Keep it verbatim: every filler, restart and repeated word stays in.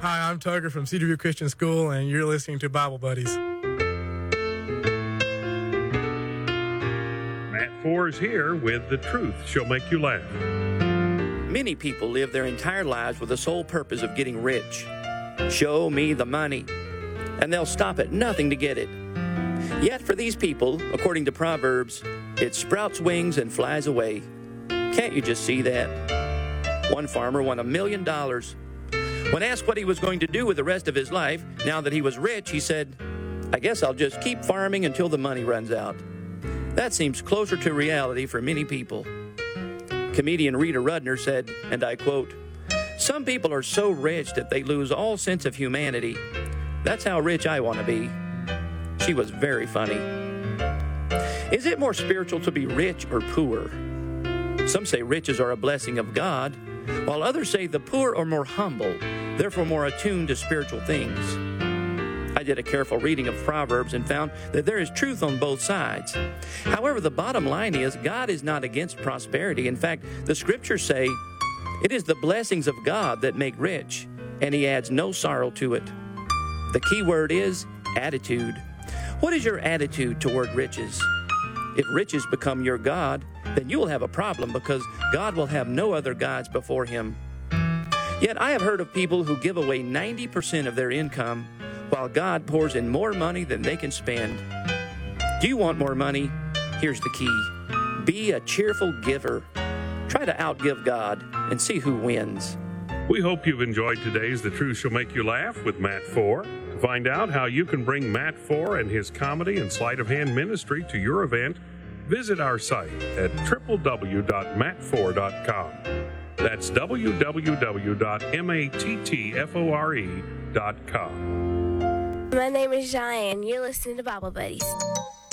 Hi, I'm Tugger from Cedar View Christian School, and you're listening to Bible Buddies. Matt Four is here with The Truth Shall Make You Laugh. Many people live their entire lives with the sole purpose of getting rich. Show me the money. And they'll stop at nothing to get it. Yet for these people, according to Proverbs, it sprouts wings and flies away. Can't you just see that? One farmer won a million dollars. When asked what he was going to do with the rest of his life, now that he was rich, he said, I guess I'll just keep farming until the money runs out. That seems closer to reality for many people. Comedian Rita Rudner said, and I quote, some people are so rich that they lose all sense of humanity. That's how rich I want to be. She was very funny. Is it more spiritual to be rich or poor? Some say riches are a blessing of God, while others say the poor are more humble, therefore more attuned to spiritual things. I did a careful reading of Proverbs and found that there is truth on both sides. However, the bottom line is God is not against prosperity. In fact, the scriptures say it is the blessings of God that make rich, and he adds no sorrow to it. The key word is attitude. What is your attitude toward riches? If riches become your God, then you will have a problem because God will have no other gods before him. Yet I have heard of people who give away ninety percent of their income while God pours in more money than they can spend. Do you want more money? Here's the key. Be a cheerful giver. Try to outgive God and see who wins. We hope you've enjoyed today's The Truth Shall Make You Laugh with Matt Four. To find out how you can bring Matt Four and his comedy and sleight of hand ministry to your event, visit our site at w w w dot matt four dot com. That's w w w dot mattfore dot com. My name is Cheyenne. You're listening to Bible Buddies.